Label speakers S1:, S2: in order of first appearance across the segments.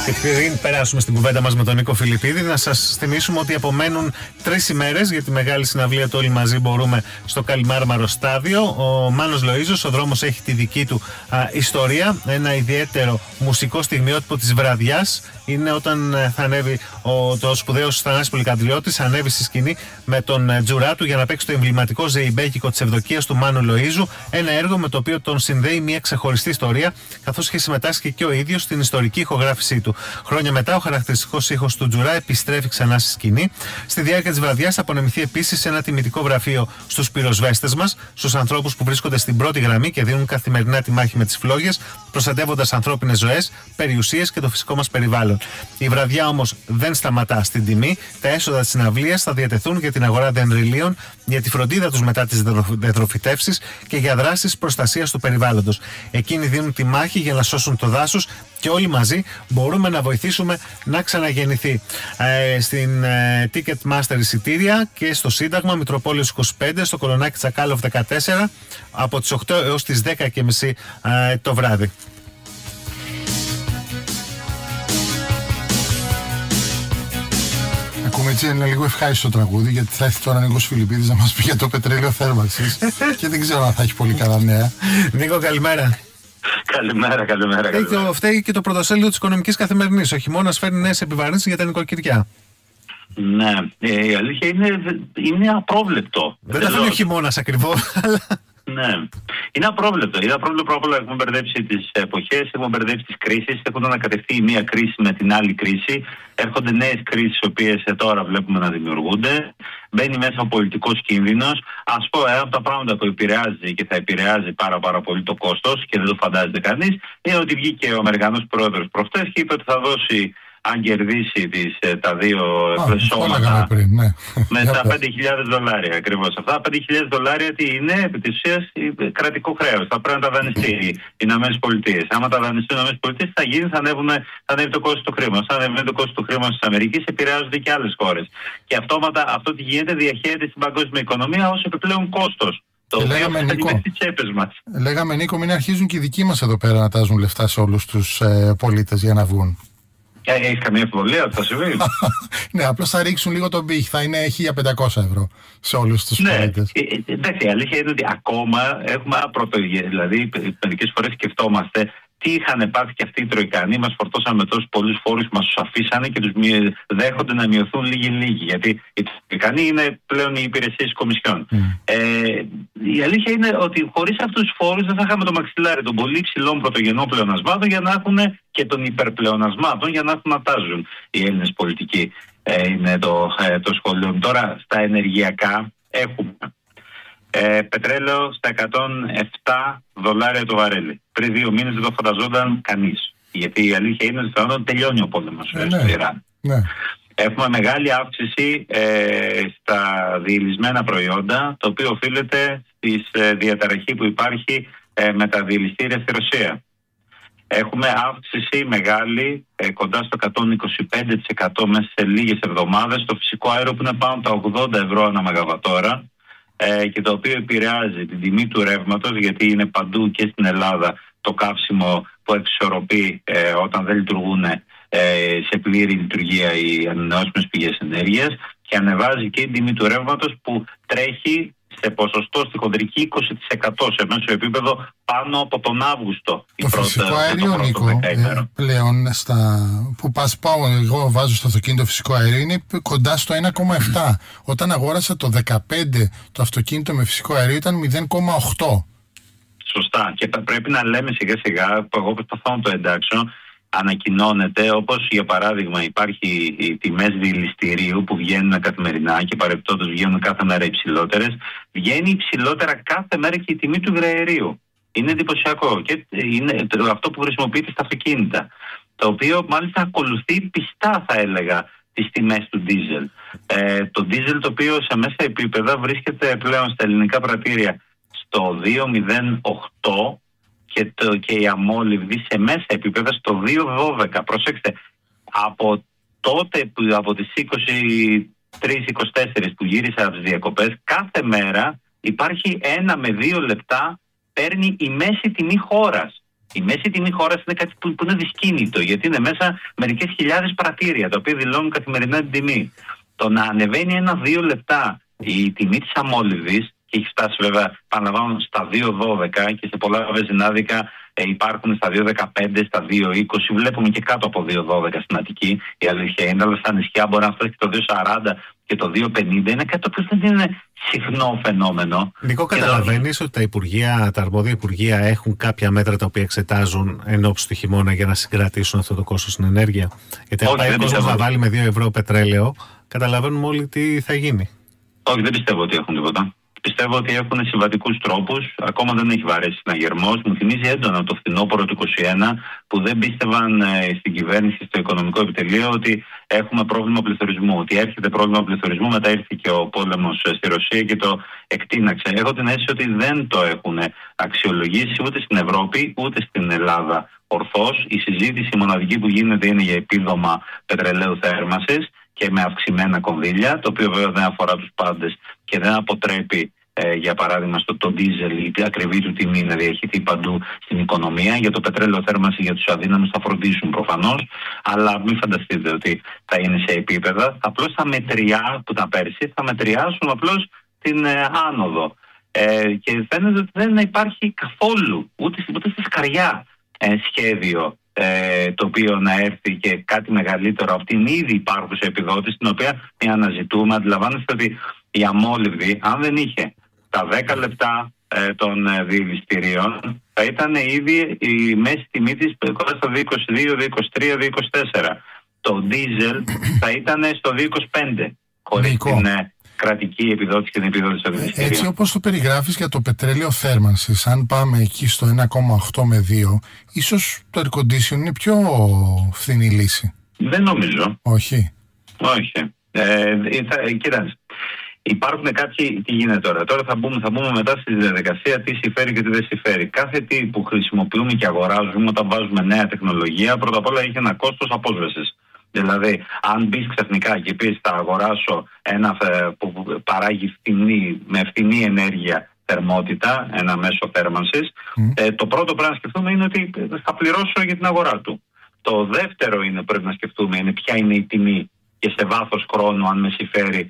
S1: Και πριν περάσουμε στην κουβέντα μας με τον Νίκο Φιλιππίδη, να σας θυμίσουμε ότι απομένουν 3 ημέρες για τη μεγάλη συναυλία του Όλοι Μαζί Μπορούμε στο Καλιμάρμαρο Στάδιο. Ο Μάνος Λοΐζος, ο δρόμος έχει τη δική του ιστορία. Ένα ιδιαίτερο μουσικό στιγμιότυπο της βραδιάς είναι όταν θα ανέβει το σπουδαίος Θανάσης Πολυκαντριώτης, ανέβει στη σκηνή με τον τζουρά του για να παίξει το εμβληματικό ζεϊμπέκικο της Ευδοκίας του Μάνου Λοΐζου. Ένα έργο με το οποίο τον συνδέει μια ξεχωριστή ιστορία, καθώς έχει συμμετάσχει και ο ίδιος στην ιστορική ηχογράφησή του. Χρόνια μετά, ο χαρακτηριστικός ήχος του τζουρά επιστρέφει ξανά στη σκηνή. Στη διάρκεια της βραδιάς θα απονεμηθεί επίσης ένα τιμητικό βραφείο στους πυροσβέστες μας, στους ανθρώπους που βρίσκονται στην πρώτη γραμμή και δίνουν καθημερινά τη μάχη με τις φλόγες, προστατεύοντας ανθρώπινες ζωές, περιουσίες και το φυσικό μας περιβάλλον. Η βραδιά όμως δεν σταματά στην τιμή. Τα έσοδα της συναυλίας θα διατεθούν για την αγορά δενδριλίων, για τη φροντίδα τους μετά τις δεντροφυτεύσεις και για δράσεις προστασίας του περιβάλλοντος. Εκείνοι δίνουν τη μάχη για να σώσουν το δάσος και όλοι μαζί μπορούμε να βοηθήσουμε να ξαναγεννηθεί. Στην Ticketmaster εισιτήρια και στο Σύνταγμα, Μητροπόλεως 25, στο Κολονάκι Τσακάλοφ 14, από τις 8 έως τις 10:30 το βράδυ.
S2: Ακούμε έτσι ένα λίγο ευχάριστο τραγούδι, γιατί θα έρθει τώρα ο Νίκος Φιλιππίδης να μας πει για το πετρέλαιο θέρμανσης και δεν ξέρω αν θα έχει πολύ καλά νέα.
S1: Νίκο, καλημέρα.
S3: Καλημέρα.
S1: Φταίει και το πρωτοσέλιδο της Οικονομικής Καθημερινής. Ο χειμώνας φέρνει νέες επιβαρύνσεις για τα νοικοκυριά.
S3: Ναι, η αλήθεια είναι απρόβλεπτο.
S1: Δεν τα φέρνει ο χειμώνας ακριβώς, αλλά...
S3: Ναι, είναι απρόβλεπτο. Είναι απρόβλεπτο πρώτα. Έχουμε μπερδέψει τις εποχές, έχουμε μπερδέψει τις κρίσεις. Έχουν ανακατευτεί η μία κρίση με την άλλη κρίση. Έρχονται νέες κρίσεις, οι οποίες τώρα βλέπουμε να δημιουργούνται. Μπαίνει μέσα ο πολιτικός κίνδυνος. Ας πω, ένα από τα πράγματα που επηρεάζει και θα επηρεάζει πάρα πολύ το κόστος και δεν το φαντάζεται κανείς, είναι ότι βγήκε ο Αμερικανός πρόεδρος προχτές και είπε ότι θα δώσει, αν κερδίσει τα δύο σώματα, με τα $5,000 ακριβώς. Αυτά τα $5,000 τι είναι, επί της ουσίας κρατικό χρέος. Θα πρέπει να τα δανειστεί οι Ηνωμένες Πολιτείες. Άμα τα δανειστούν οι Ηνωμένες Πολιτείες, θα ανέβει το κόστος του χρήματος. Αν ανέβει το κόστος του χρήματος της Αμερικής, επηρεάζονται και άλλες χώρες. Και αυτόματα αυτό τι γίνεται, διαχέεται στην παγκόσμια οικονομία ως επιπλέον κόστος. Το οποίο θα ανεβεί στις τσέπες μας.
S2: Λέγαμε, Νίκο, μην αρχίζουν και οι δικοί μας εδώ πέρα να τάζουν λεφτά σε όλους τους πολίτες για να βγουν.
S3: Έχει καμία αμφιβολία ότι θα συμβεί?
S2: Ναι, απλώς θα ρίξουν λίγο τον πύχη. Θα είναι €1.500 σε όλους τους πολίτες.
S3: Εντάξει, η αλήθεια είναι ότι ακόμα έχουμε ένα πρώτο. Δηλαδή, μερικές φορές σκεφτόμαστε τι είχαν πάθει και αυτοί οι Τροικανοί. Μας φορτώσαν με τόσους πολλούς φόρους που μας τους αφήσανε και τους δέχονται να μειωθούν λίγοι. Γιατί οι Τροικανοί είναι πλέον οι υπηρεσίες της Κομισιόν. Η αλήθεια είναι ότι χωρίς αυτούς τους φόρους δεν θα είχαμε το μαξιλάρι των πολύ υψηλών πρωτογενών πλεονασμάτων για να έχουν και των υπερπλεονασμάτων για να έχουν να τάζουν οι Έλληνες πολιτικοί. Είναι το σχολείο. Τώρα στα ενεργειακά έχουμε πετρέλαιο στα $107 το βαρέλι. Πριν 2 μήνες δεν το φανταζόταν κανείς. Γιατί η αλήθεια είναι ότι τελειώνει ο πόλεμος στο Ιράν.
S2: Ναι.
S3: Έχουμε μεγάλη αύξηση στα διελισμένα προϊόντα, το οποίο οφείλεται στη διαταραχή που υπάρχει με τα διελιστήρια στη Ρωσία. Έχουμε αύξηση μεγάλη, κοντά στο 125% μέσα σε λίγες εβδομάδες, στο φυσικό αέριο που είναι πάνω από τα €80 ανά μεγαβατόρα, και το οποίο επηρεάζει την τιμή του ρεύματος, γιατί είναι παντού και στην Ελλάδα το καύσιμο που εξισορροπεί όταν δεν λειτουργούν σε πλήρη λειτουργία οι ανανεώσιμες πηγές ενέργειας, και ανεβάζει και την τιμή του ρεύματος που τρέχει σε ποσοστό στη χοντρική 20% σε μέσο επίπεδο πάνω από τον Αύγουστο.
S2: Το φυσικό αέριο, Νίκο, πλέον που εγώ βάζω στο αυτοκίνητο φυσικό αέριο, είναι κοντά στο 1,7. Όταν αγόρασα το 15 το αυτοκίνητο με φυσικό αέριο ήταν 0,8.
S3: Σωστά. Και πρέπει να λέμε σιγά σιγά, εγώ προσπαθώ να το εντάξω, ανακοινώνεται, όπως για παράδειγμα υπάρχει οι τιμές διελιστηρίου που βγαίνουν καθημερινά και παρεπτόντως βγαίνουν κάθε μέρα υψηλότερες, βγαίνει υψηλότερα κάθε μέρα και η τιμή του υγραερίου. Είναι εντυπωσιακό και είναι αυτό που χρησιμοποιείται στα αυτοκίνητα, το οποίο μάλιστα ακολουθεί πιστά, θα έλεγα, τις τιμές του ντίζελ. Το ντίζελ, το οποίο σε μέσα επίπεδα βρίσκεται πλέον στα ελληνικά πρατήρια στο 2,08 και η αμόλυβδη σε μέσα επίπεδα στο 2,12. Προσέξτε, από τότε από τις 23-24 που γύρισα από τις διακοπές, κάθε μέρα υπάρχει 1 με 2 λεπτά παίρνει η μέση τιμή χώρας. Η μέση τιμή χώρας είναι κάτι που είναι δυσκίνητο, γιατί είναι μέσα μερικές χιλιάδες πρατήρια, τα οποία δηλώνουν καθημερινά την τιμή. Το να ανεβαίνει 1-2 λεπτά η τιμή της αμόλυβδης, και έχει φτάσει βέβαια, παραλαμβάνω, στα 2,12 και σε πολλά βενζινάδικα υπάρχουν στα 2,15, στα 2,20. Βλέπουμε και κάτω από 2,12 στην Αττική. Η αλήθεια είναι, αλλά στα νησιά μπορεί να φτάσει και το 2,40 και το 2,50. Είναι κάτι που δεν είναι συχνό φαινόμενο.
S1: Νικό, καταλαβαίνεις ότι τα αρμόδια υπουργεία έχουν κάποια μέτρα τα οποία εξετάζουν εν ώψη του χειμώνα για να συγκρατήσουν αυτό το κόστος στην ενέργεια? Γιατί αν πάει ο κόσμος να βάλει με 2 ευρώ πετρέλαιο, καταλαβαίνουμε όλοι τι θα γίνει.
S3: Όχι, δεν πιστεύω ότι έχουν τίποτα. Πιστεύω ότι έχουν συμβατικούς τρόπους. Ακόμα δεν έχει βαρέσει συναγερμός. Μου θυμίζει έντονα το φθινόπωρο του 2021, που δεν πίστευαν στην κυβέρνηση, στο οικονομικό επιτελείο, ότι έχουμε πρόβλημα πληθωρισμού. Ότι έρχεται πρόβλημα πληθωρισμού, μετά ήρθε και ο πόλεμος στη Ρωσία και το εκτείναξε. Έχω την αίσθηση ότι δεν το έχουν αξιολογήσει ούτε στην Ευρώπη ούτε στην Ελλάδα ορθώς. Η συζήτηση μοναδική που γίνεται είναι για επίδομα πετρελαίου θέρμανσης και με αυξημένα κονδύλια, το οποίο βέβαια δεν αφορά τους πάντες και δεν αποτρέπει, για παράδειγμα, το ντίζελ, η ακριβή του τιμή να διαχειριστεί παντού στην οικονομία. Για το πετρέλαιο θέρμανση, για τους αδύναμους θα φροντίσουν προφανώς, αλλά μην φανταστείτε ότι θα είναι σε επίπεδα. Απλώς θα μετριάσουν, που τα πέρσι, θα μετριάσουν απλώς την άνοδο. Και φαίνεται ότι δεν υπάρχει καθόλου, ούτε στη σκαριά, σχέδιο το οποίο να έρθει και κάτι μεγαλύτερο από την ήδη υπάρχουσα επιδότηση, την οποία την αναζητούμε. Αντιλαμβάνεστε ότι η αμόλυβδη, αν δεν είχε τα 10 λεπτά των διελιστηρίων, θα ήταν ήδη η μέση τιμή της κοντά στο 2,22, 2,23, 2,24. Το ντίζελ θα ήταν στο 2,25 χωρίς την κρατική επιδότηση και την επιδότηση των διελιστηρίων.
S2: Έτσι όπως το περιγράφεις για το πετρέλαιο θέρμανσης, αν πάμε εκεί στο 1,8 με 2, ίσως το air condition είναι πιο φθηνή λύση.
S3: Δεν νομίζω.
S2: Όχι.
S3: Κοίταξε. Υπάρχουν κάποιοι. Τι γίνεται τώρα? Τώρα θα μπούμε μετά στη διαδικασία τι συμφέρει και τι δεν συμφέρει. Κάθε τι που χρησιμοποιούμε και αγοράζουμε όταν βάζουμε νέα τεχνολογία, πρώτα απ' όλα έχει ένα κόστος απόσβεσης. Δηλαδή, αν μπει ξαφνικά και πεις θα αγοράσω ένα που παράγει με φθηνή ενέργεια θερμότητα, ένα μέσο θέρμανσης, το πρώτο που πρέπει να σκεφτούμε είναι ότι θα πληρώσω για την αγορά του. Το δεύτερο που πρέπει να σκεφτούμε είναι ποια είναι η τιμή και σε βάθος χρόνου, αν με συμφέρει,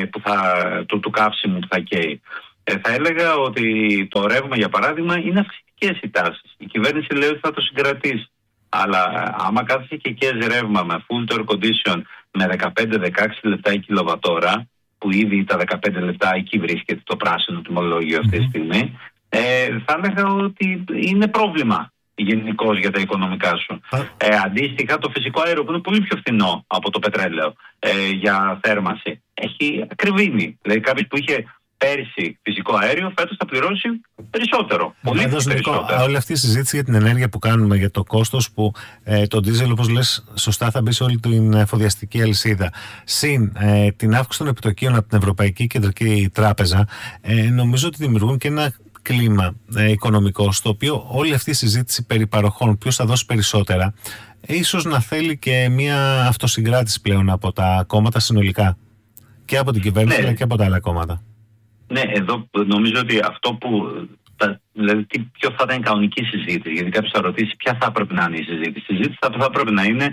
S3: του καύσιμου που θα καίει. Θα έλεγα ότι το ρεύμα, για παράδειγμα, είναι αυξητικές οι τάσεις. Η κυβέρνηση λέει ότι θα το συγκρατήσει. Αλλά άμα κάθεσαι και καίς ρεύμα με full air condition με 15-16 λεπτά η κιλοβατόρα, που ήδη τα 15 λεπτά εκεί βρίσκεται το πράσινο τιμολόγιο αυτή τη στιγμή, θα έλεγα ότι είναι πρόβλημα γενικώς για τα οικονομικά σου. Αντίστοιχα, το φυσικό αέριο, που είναι πολύ πιο φθηνό από το πετρέλαιο για θέρμανση, έχει ακριβήνει. Δηλαδή, κάποιος που είχε πέρυσι φυσικό αέριο, φέτος θα πληρώσει περισσότερο. Πολύ περισσότερο.
S1: Όλη αυτή η συζήτηση για την ενέργεια που κάνουμε, για το κόστος που το ντίζελ, όπως λες σωστά, θα μπει σε όλη την εφοδιαστική αλυσίδα, συν την αύξηση των επιτοκίων από την Ευρωπαϊκή Κεντρική Τράπεζα, νομίζω ότι δημιουργούν και ένα κλίμα οικονομικό, στο οποίο όλη αυτή η συζήτηση περί παροχών, ποιος θα δώσει περισσότερα, ίσως να θέλει και μια αυτοσυγκράτηση πλέον από τα κόμματα συνολικά. Και από την κυβέρνηση, αλλά και από τα άλλα κόμματα.
S3: Ναι, εδώ νομίζω ότι αυτό που. Δηλαδή, ποιο θα ήταν η κανονική συζήτηση, γιατί κάποιος θα ρωτήσει ποια θα πρέπει να είναι η συζήτηση. Η συζήτηση θα πρέπει να είναι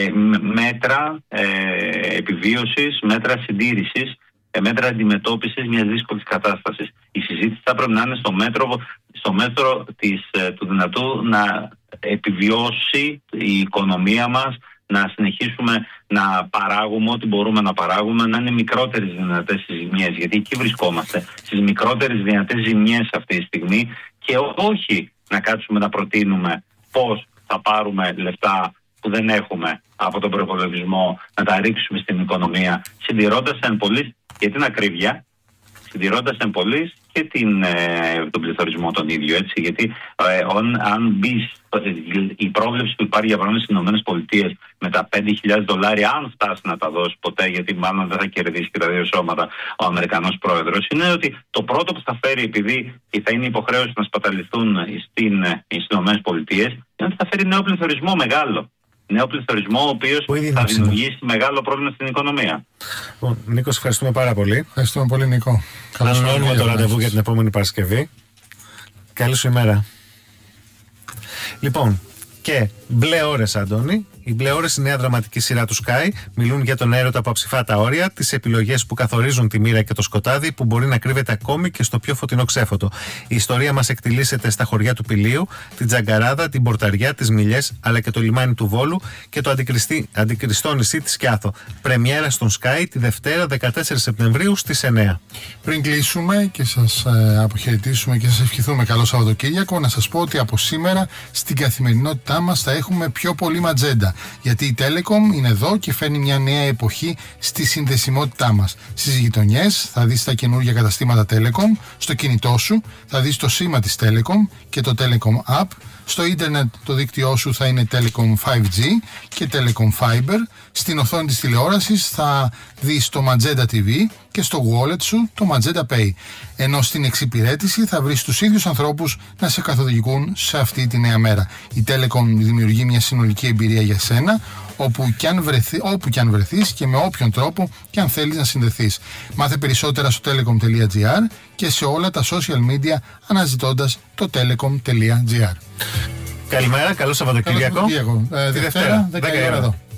S3: μέτρα επιβίωσης, μέτρα συντήρησης, μέτρα αντιμετώπισης μιας δύσκολης κατάστασης. Η συζήτηση θα πρέπει να είναι στο μέτρο του δυνατού να επιβιώσει η οικονομία μας, να συνεχίσουμε να παράγουμε ό,τι μπορούμε να παράγουμε, να είναι μικρότερες δυνατές οι ζημιές. Γιατί εκεί βρισκόμαστε, στις μικρότερες δυνατές ζημιές αυτή τη στιγμή, και όχι να κάτσουμε να προτείνουμε πώς θα πάρουμε λεφτά που δεν έχουμε από τον προϋπολογισμό, να τα ρίξουμε στην οικονομία, συντηρώντας εν πολλής, για την ακρίβεια, συντηρώντας εν πολλής και τον πληθωρισμό τον ίδιο. Έτσι, γιατί αν μπει η πρόβλεψη που υπάρχει, για παράδειγμα, στις ΗΠΑ με τα $5.000, αν φτάσει να τα δώσει ποτέ, γιατί μάλλον δεν θα κερδίσει και τα δύο σώματα ο Αμερικανός πρόεδρος, είναι ότι το πρώτο που θα φέρει, επειδή θα είναι υποχρέωση να σπαταληθούν στις ΗΠΑ, είναι ότι θα φέρει νέο πληθωρισμό μεγάλο. Νέο πληθωρισμό, ο οποίος θα δημιουργήσει μεγάλο πρόβλημα στην οικονομία.
S1: Νίκο, ευχαριστούμε πάρα πολύ.
S2: Ευχαριστούμε πολύ, Νίκο.
S1: Ανανεώνουμε το ραντεβού για την επόμενη Παρασκευή. Καλή σου ημέρα. Λοιπόν, και μπλε ώρες, Αντώνη. Οι μπλε ώρες, η νέα δραματική σειρά του Sky, μιλούν για τον έρωτα από αψηφάτα όρια, τις επιλογές που καθορίζουν τη μοίρα και το σκοτάδι, που μπορεί να κρύβεται ακόμη και στο πιο φωτεινό ξέφωτο. Η ιστορία μας εκτιλήσεται στα χωριά του Πηλίου, την Τζαγκαράδα, την Πορταριά, τις Μιλιές, αλλά και το λιμάνι του Βόλου και το αντικριστό νησί της Κιάθο. Πρεμιέρα στον Sky τη Δευτέρα 14 Σεπτεμβρίου στις 9.
S2: Πριν κλείσουμε και σας αποχαιρετήσουμε και σας ευχηθούμε καλό Σαββατοκύριακο, να σας πω ότι από σήμερα στην καθημερινότητά μας θα έχουμε πιο πολύ ματζέντα. Γιατί η Telecom είναι εδώ και φέρνει μια νέα εποχή στη συνδεσιμότητά μας. Στις γειτονιές θα δεις τα καινούργια καταστήματα Telecom, στο κινητό σου θα δεις το σήμα της Telecom και το Telecom App. Στο ίντερνετ το δίκτυό σου θα είναι Telecom 5G και Telecom Fiber. Στην οθόνη της τηλεόρασης θα δεις το Magenta TV και στο wallet σου το Magenta Pay. Ενώ στην εξυπηρέτηση θα βρεις τους ίδιους ανθρώπους να σε καθοδηγούν σε αυτή τη νέα μέρα. Η Telecom δημιουργεί μια συνολική εμπειρία για σένα, όπου και αν βρεθείς και με όποιον τρόπο και αν θέλεις να συνδεθείς. Μάθε περισσότερα στο telecom.gr και σε όλα τα social media αναζητώντας το telecom.gr.
S1: Καλημέρα, καλό Σαββατοκύριακο.
S2: Τη Δευτέρα, 10 η ώρα εδώ.